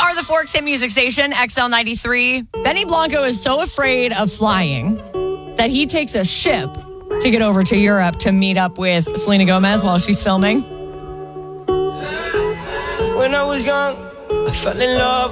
are the Forks Hit Music Station, XL93. Benny Blanco is so afraid of flying that he takes a ship to get over to Europe to meet up with Selena Gomez while she's filming. When I was young, I fell in love